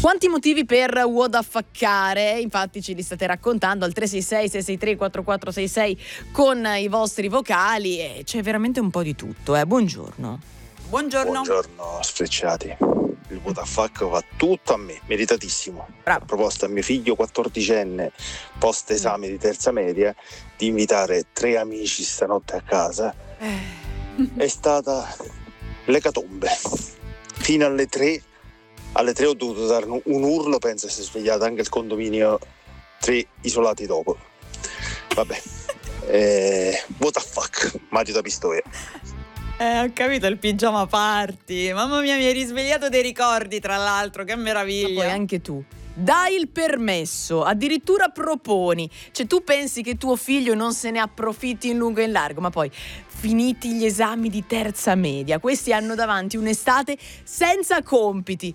Quanti motivi per whatafaccare? Infatti ce li state raccontando al 366-663-4466 con i vostri vocali e c'è veramente un po' di tutto. Buongiorno. Buongiorno sfrecciati. Il WTF va tutto a me, meritatissimo. Bravo. Ho proposto a mio figlio 14enne post esame di terza media di invitare 3 amici stanotte a casa. È stata l'ecatombe. Fino alle 3 ho dovuto dare un urlo, penso si è svegliato anche il condominio 3 isolati dopo. Vabbè. WTF, Mario da Pistoia. Ho capito, il pigiama party. Mamma mia, mi hai risvegliato dei ricordi, tra l'altro, che meraviglia. Ma poi anche tu. Dai il permesso, addirittura proponi. Cioè tu pensi che tuo figlio non se ne approfitti in lungo e in largo, ma poi finiti gli esami di terza media, questi hanno davanti un'estate senza compiti.